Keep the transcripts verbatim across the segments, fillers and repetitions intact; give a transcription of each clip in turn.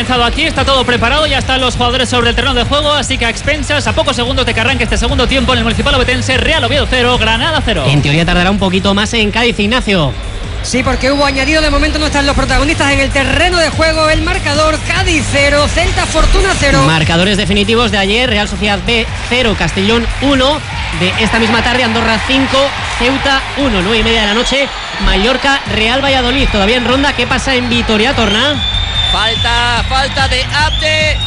comenzado aquí, está todo preparado, ya están los jugadores sobre el terreno de juego, así que a expensas, a pocos segundos de que arranque este segundo tiempo en el Municipal Ovetense, Real Oviedo cero, Granada cero. En teoría tardará un poquito más en Cádiz, Ignacio. Sí, porque hubo añadido, de momento no están los protagonistas en el terreno de juego. El marcador: Cádiz cero, Celta Fortuna cero. Marcadores definitivos de ayer: Real Sociedad B cero, Castellón uno. De esta misma tarde, Andorra cinco, Ceuta uno. nueve y media de la noche, Mallorca Real Valladolid. Todavía en ronda. ¿Qué pasa en Vitoria, Torna? Falta, falta de Abde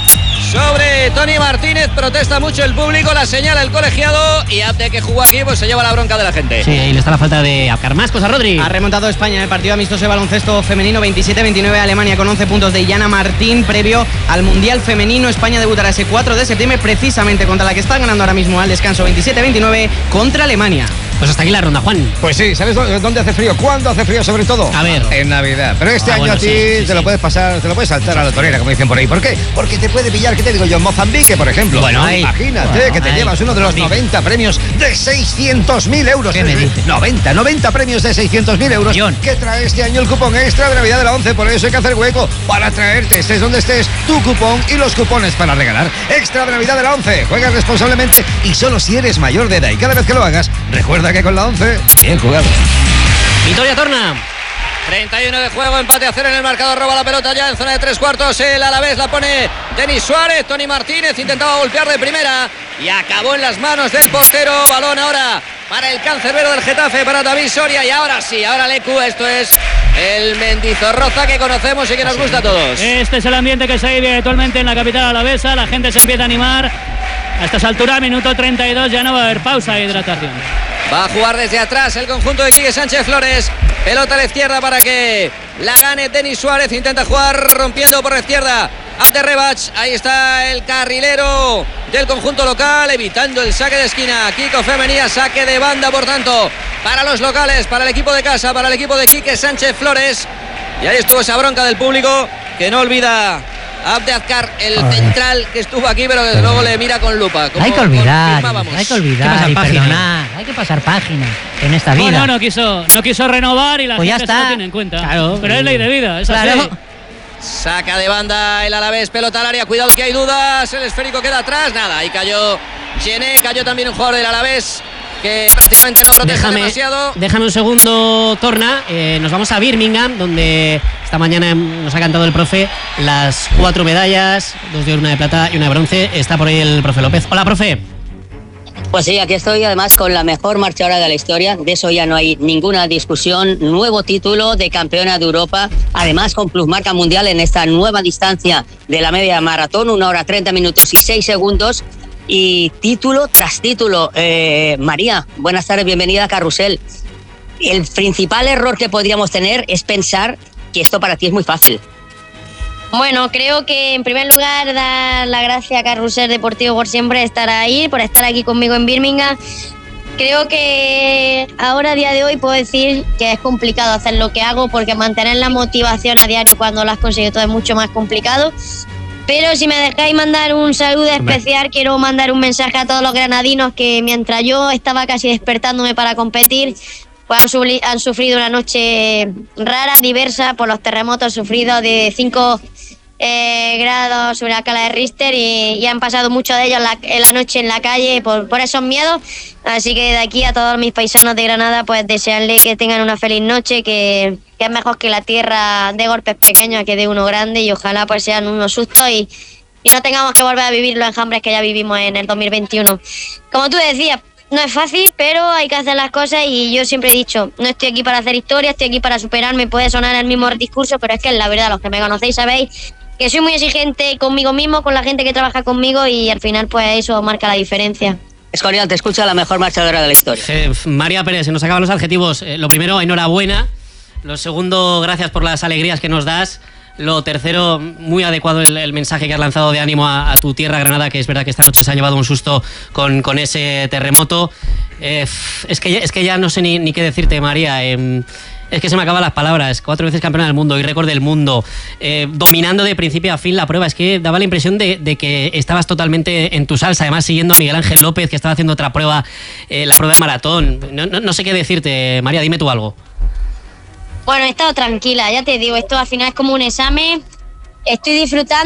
sobre Tony Martínez. Protesta mucho el público, la señala el colegiado, y Abde, que jugó aquí, pues se lleva la bronca de la gente. Sí, ahí le está la falta de Abkar. Más cosas, Rodri. Ha remontado España en el partido amistoso de baloncesto femenino veintisiete veintinueve Alemania, con once puntos de Iyana Martín, previo al Mundial Femenino. España debutará ese cuatro de septiembre, precisamente contra la que está ganando ahora mismo al descanso veintisiete veintinueve contra Alemania. Pues hasta aquí la ronda, Juan. Pues sí, ¿sabes dónde hace frío? ¿Cuándo hace frío, sobre todo? A ver. En Navidad. Pero este ah, año bueno, a ti sí, sí, te sí. lo puedes pasar, te lo puedes saltar a la torera, como dicen por ahí. ¿Por qué? Porque te puede pillar, ¿qué te digo yo? En Mozambique, por ejemplo. Bueno, ahí. Imagínate Bueno, que te ahí. llevas uno de los noventa premios de seiscientos mil euros. ¿Qué me dices? noventa, noventa premios de seiscientos mil euros. John. Que trae este año el cupón extra de Navidad de la once. Por eso hay que hacer hueco para traerte, estés donde estés, tu cupón y los cupones para regalar. Extra de Navidad de la once. Juega responsablemente y solo si eres mayor de edad. Y cada vez que lo hagas, recuerda que con la once, bien jugado. Vitoria, Torna. treinta y uno de juego, empate a cero en el marcador, roba la pelota ya en zona de tres cuartos, el Alavés la pone Denis Suárez. Tony Martínez intentaba golpear de primera y acabó en las manos del portero. Balón ahora para el cancerbero del Getafe, para David Soria, y ahora sí, ahora Lecu, esto es el Mendizorroza que conocemos y que nos gusta a todos. Este es el ambiente que se vive actualmente en la capital alavesa, la gente se empieza a animar. A estas alturas, minuto treinta y dos, ya no va a haber pausa de hidratación. Va a jugar desde atrás el conjunto de Quique Sánchez Flores. Pelota a la izquierda para que la gane Denis Suárez. Intenta jugar rompiendo por la izquierda Abde Rebach. Ahí está el carrilero del conjunto local, evitando el saque de esquina. Kiko Femenía, saque de banda, por tanto, para los locales, para el equipo de casa, para el equipo de Quique Sánchez Flores. Y ahí estuvo esa bronca del público, que no olvida Abde Azcar, el Ay. central que estuvo aquí, pero desde luego le mira con lupa. Hay que olvidar, hay que olvidar y perdonar, hay que pasar página en esta vida. No, no, no quiso, no quiso renovar y la pues gente ya está. se lo tiene en cuenta. Claro. Pero es ley de vida, es claro. así. Saca de banda el Alavés, pelota al área, cuidado que hay dudas, el esférico queda atrás, nada, ahí cayó Gené, cayó también un jugador del Alavés que prácticamente no protege déjame, demasiado. Déjame un segundo, Torna. Eh, nos vamos a Birmingham, donde esta mañana nos ha cantado el profe las cuatro medallas, dos de oro, una de plata y una de bronce. Está por ahí el profe López. Hola, profe. Pues sí, aquí estoy además con la mejor marchadora de la historia, de eso ya no hay ninguna discusión. Nuevo título de campeona de Europa, además con plusmarca mundial en esta nueva distancia de la media maratón, una hora treinta minutos y seis segundos. Y título tras título. Eh, María, buenas tardes, bienvenida a Carrusel. El principal error que podríamos tener es pensar que esto para ti es muy fácil. Bueno, creo que en primer lugar dar las gracias a Carrusel Deportivo por siempre estar ahí, por estar aquí conmigo en Birmingham. Creo que ahora a día de hoy puedo decir que es complicado hacer lo que hago, porque mantener la motivación a diario cuando lo has conseguido todo es mucho más complicado. Pero si me dejáis mandar un saludo especial, quiero mandar un mensaje a todos los granadinos que mientras yo estaba casi despertándome para competir, pues han, subli- han sufrido una noche rara, diversa, por los terremotos sufridos de cinco eh, grados sobre la escala de Richter, y, y han pasado muchos de ellos en la, en la noche en la calle por, por esos miedos. Así que de aquí a todos mis paisanos de Granada, pues desearles que tengan una feliz noche, que, que es mejor que la tierra de golpes pequeños que de uno grande, y ojalá pues sean unos sustos y, y no tengamos que volver a vivir los enjambres que ya vivimos en el dos mil veintiuno. Como tú decías, no es fácil, pero hay que hacer las cosas, y yo siempre he dicho, no estoy aquí para hacer historia, estoy aquí para superarme. Puede sonar el mismo discurso, pero es que es la verdad. Los que me conocéis sabéis que soy muy exigente conmigo mismo, con la gente que trabaja conmigo, y al final pues eso marca la diferencia. Escorial, te escucha la mejor marchadora de la historia. Eh, María Pérez, se nos acaban los adjetivos. Eh, lo primero, enhorabuena. Lo segundo, gracias por las alegrías que nos das. Lo tercero, muy adecuado el, el mensaje que has lanzado de ánimo a, a tu tierra, Granada, que es verdad que esta noche se ha llevado un susto con, con ese terremoto. Eh, es, que, es que ya no sé ni, ni qué decirte, María. Eh, Es que se me acaban las palabras. Cuatro veces campeona del mundo y récord del mundo, eh, dominando de principio a fin la prueba. Es que daba la impresión de, de que estabas totalmente en tu salsa. Además, siguiendo a Miguel Ángel López, que estaba haciendo otra prueba, eh, la prueba de maratón. No, no, no sé qué decirte, María, dime tú algo. Bueno, he estado tranquila, ya te digo, esto al final es como un examen. Estoy disfrutando.